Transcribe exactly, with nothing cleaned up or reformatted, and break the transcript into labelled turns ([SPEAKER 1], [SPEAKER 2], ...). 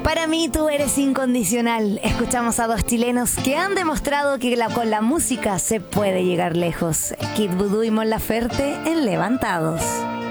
[SPEAKER 1] Para mí tú eres incondicional. Escuchamos a dos chilenos que han demostrado que la, con la música se puede llegar lejos. Kid Voodoo y Mon Laferte en Levantados.